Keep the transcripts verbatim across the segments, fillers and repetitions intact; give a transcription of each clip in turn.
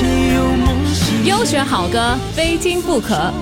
优选好歌，非听不可。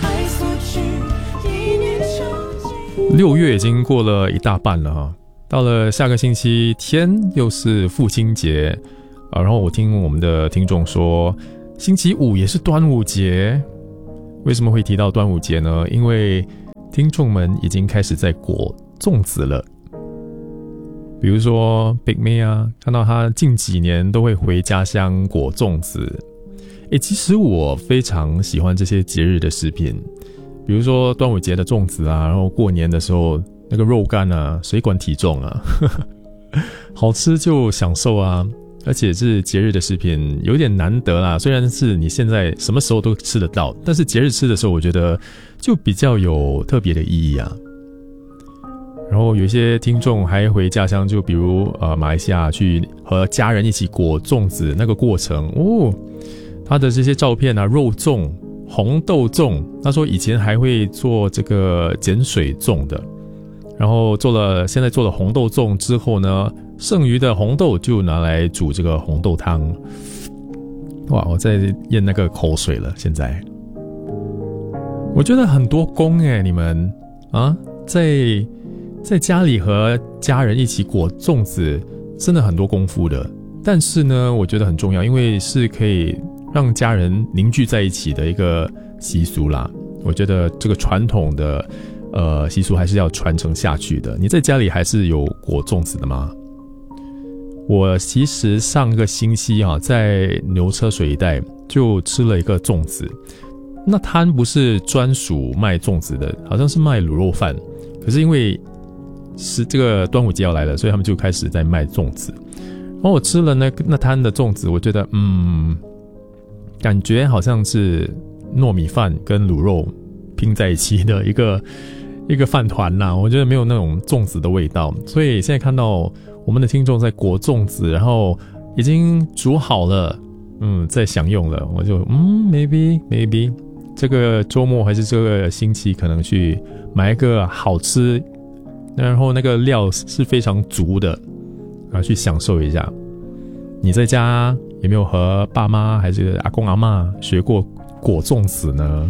六月已经过了一大半了哈，到了下个星期天又是父亲节啊，然后我听我们的听众说，星期五也是端午节。为什么会提到端午节呢？因为听众们已经开始在果粽子了。比如说 Big May 啊，看到他近几年都会回家乡果粽子。诶，其实我非常喜欢这些节日的食品，比如说端午节的粽子啊，然后过年的时候那个肉干啊，谁管体重啊？好吃就享受啊，而且是节日的食品，有点难得啦。虽然是你现在什么时候都吃得到，但是节日吃的时候，我觉得就比较有特别的意义啊。然后有一些听众还回家乡，就比如呃马来西亚去和家人一起果粽子那个过程哦，他的这些照片啊，肉粽、红豆粽，他说以前还会做这个碱水粽的，然后做了现在做了红豆粽之后呢，剩余的红豆就拿来煮这个红豆汤。哇，我在咽那个口水了。现在我觉得很多工耶，你们啊，在在家里和家人一起果粽子，真的很多功夫的。但是呢，我觉得很重要，因为是可以让家人凝聚在一起的一个习俗啦。我觉得这个传统的呃习俗还是要传承下去的。你在家里还是有果粽子的吗？我其实上个星期啊，在牛车水一带就吃了一个粽子。那摊不是专属卖粽子的，好像是卖卤肉饭。可是因为是这个端午节要来了，所以他们就开始在卖粽子。然后我吃了那那摊的粽子，我觉得嗯，感觉好像是糯米饭跟卤肉拼在一起的一个一个饭团啦，我觉得没有那种粽子的味道。所以现在看到我们的听众在裹粽子，然后已经煮好了，嗯，在享用了，我就嗯 maybe maybe 这个周末还是这个星期可能去买一个好吃，然后那个料是非常足的，然后去享受一下。你在家有没有和爸妈还是阿公阿嬷学过裹粽子呢？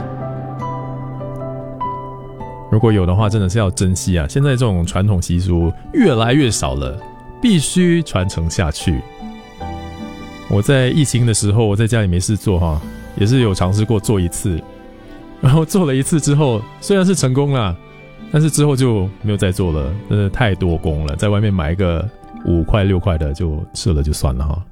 如果有的话，真的是要珍惜啊！现在这种传统习俗越来越少了，必须传承下去。我在疫情的时候，我在家里没事做哈，也是有尝试过做一次，然后做了一次之后，虽然是成功了，但是之后就没有再做了，真的太多工了。在外面买一个五块六块的就吃了就算了哈。